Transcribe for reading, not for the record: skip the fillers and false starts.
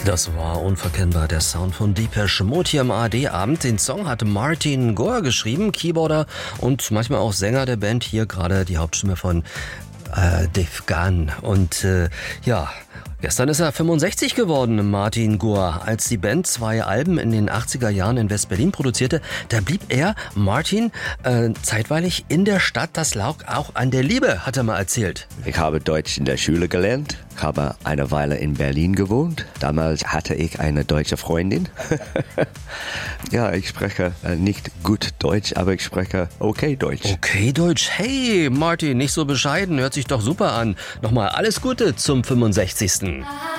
Das war unverkennbar der Sound von Depeche Mode hier im ARD-Abend. Den Song hat Martin Gore geschrieben, Keyboarder und manchmal auch Sänger der Band. Hier gerade die Hauptstimme von Dave Gahan. Und gestern ist er 65 geworden, Martin Gore. Als die Band 2 Alben in den 80er Jahren in West-Berlin produzierte, da blieb er, Martin, zeitweilig in der Stadt. Das lag auch an der Liebe, hat er mal erzählt. Ich habe Deutsch in der Schule gelernt, habe eine Weile in Berlin gewohnt. Damals hatte ich eine deutsche Freundin. Ja, ich spreche nicht gut Deutsch, aber ich spreche okay Deutsch. Okay Deutsch. Hey, Martin, nicht so bescheiden, hört sich doch super an. Nochmal alles Gute zum 65.